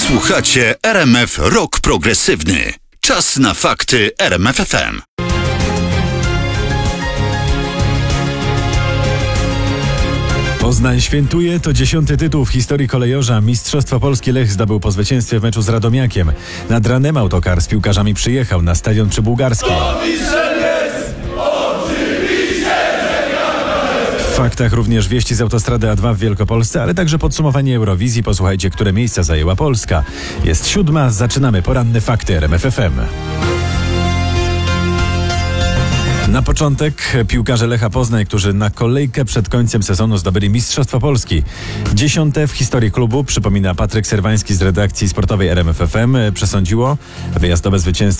Słuchacie RMF Rock Progresywny. Czas na fakty RMF FM. Poznań świętuje, to 10. tytuł w historii kolejorza. Mistrzostwo Polski Lech zdobył po zwycięstwie w meczu z Radomiakiem. Nad ranem autokar z piłkarzami przyjechał na stadion przybułgarski. W faktach również wieści z autostrady A2 w Wielkopolsce, ale także podsumowanie Eurowizji. Posłuchajcie, które miejsca zajęła Polska. Jest 7, zaczynamy poranne fakty RMF FM. Na początek piłkarze Lecha Poznań, którzy na kolejkę przed końcem sezonu zdobyli Mistrzostwo Polski. 10. w historii klubu, przypomina Patryk Serwański z redakcji sportowej RMF FM, przesądziło wyjazdowe zwycięstwo